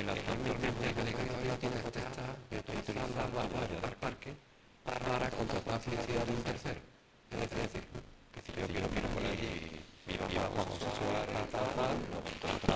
el autor mismo de Gregorio tiene está utilizando la valla del parque para contratar financiar un tercero. Es decir, que si yo quiero por allí, mi mamá Juan José Suárez, tal,